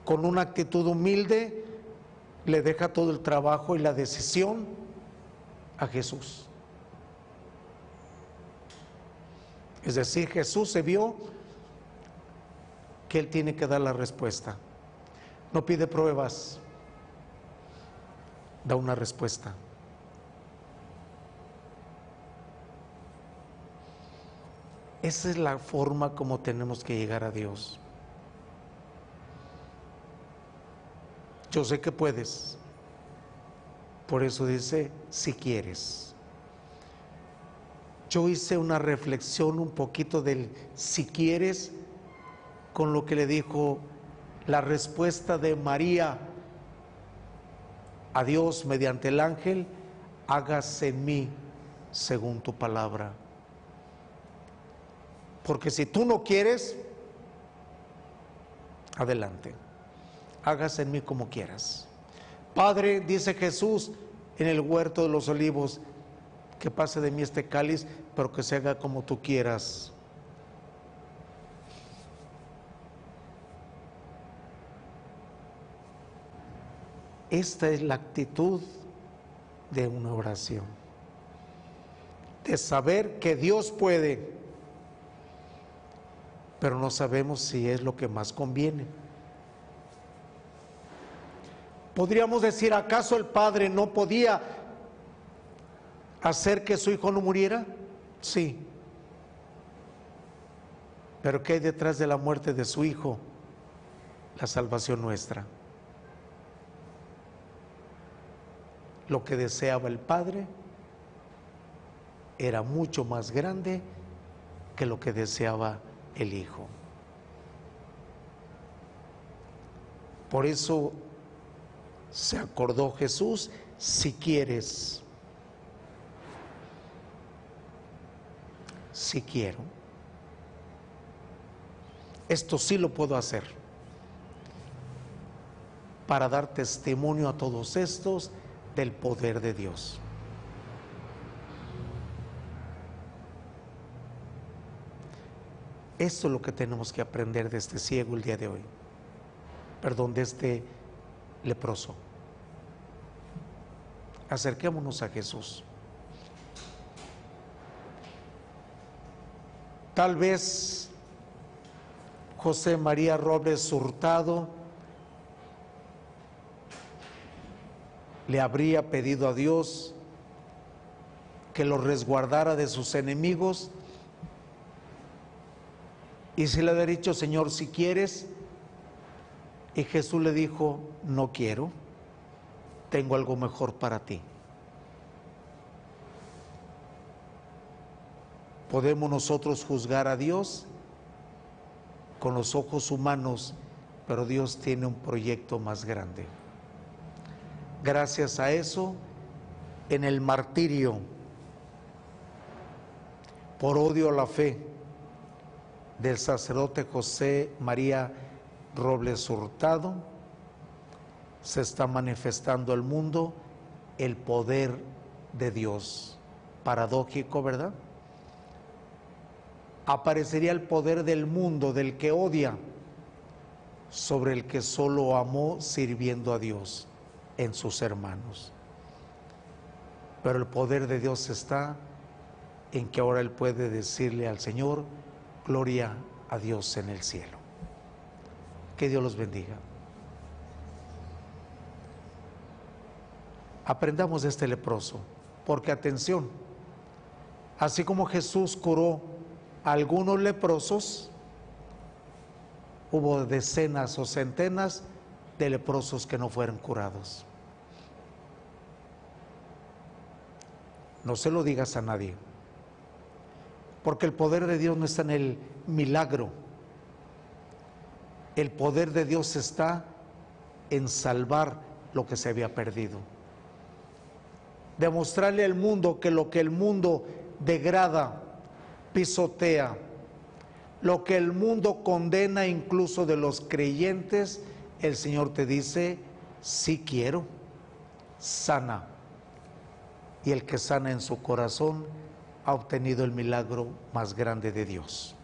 con una actitud humilde, le deja todo el trabajo y la decisión a Jesús. Es decir, Jesús se vio que Él tiene que dar la respuesta. No pide pruebas, da una respuesta. Esa es la forma como tenemos que llegar a Dios. Yo sé que puedes. Por eso dice, si quieres. Yo hice una reflexión un poquito del si quieres con lo que le dijo la respuesta de María a Dios mediante el ángel: hágase en mí según tu palabra. Porque si tú no quieres, adelante, hágase en mí como quieras. Padre, dice Jesús en el huerto de los olivos, que pase de mí este cáliz, pero que se haga como tú quieras. Esta es la actitud de una oración, de saber que Dios puede, pero no sabemos si es lo que más conviene. Podríamos decir, ¿acaso el Padre no podía hacer que su Hijo no muriera? Sí. Pero ¿qué hay detrás de la muerte de su Hijo? La salvación nuestra. Lo que deseaba el Padre era mucho más grande que lo que deseaba el Hijo. Por eso se acordó Jesús, si quieres, si quiero, esto sí lo puedo hacer, para dar testimonio a todos estos del poder de Dios. Esto es lo que tenemos que aprender de este ciego el día de hoy, de este leproso. Acerquémonos a Jesús. Tal vez José María Robles Hurtado le habría pedido a Dios que lo resguardara de sus enemigos, y se le había dicho, Señor, si quieres, y Jesús le dijo, no quiero, tengo algo mejor para ti. Podemos nosotros juzgar a Dios con los ojos humanos, pero Dios tiene un proyecto más grande. Gracias a eso, en el martirio por odio a la fe del sacerdote José María Robles Hurtado, se está manifestando al mundo el poder de Dios. Paradójico, ¿verdad? Aparecería el poder del mundo, del que odia, sobre el que solo amó sirviendo a Dios en sus hermanos. Pero el poder de Dios está en que ahora él puede decirle al Señor, gloria a Dios en el cielo. Que Dios los bendiga. Aprendamos de este leproso, porque atención, así como Jesús curó a algunos leprosos, hubo decenas o centenas de leprosos que no fueron curados. No se lo digas a nadie, porque el poder de Dios no está en el milagro. El poder de Dios está en salvar lo que se había perdido. Demostrarle al mundo que lo que el mundo degrada, pisotea, lo que el mundo condena incluso de los creyentes, el Señor te dice, sí quiero, sana. Y el que sana en su corazón ha obtenido el milagro más grande de Dios.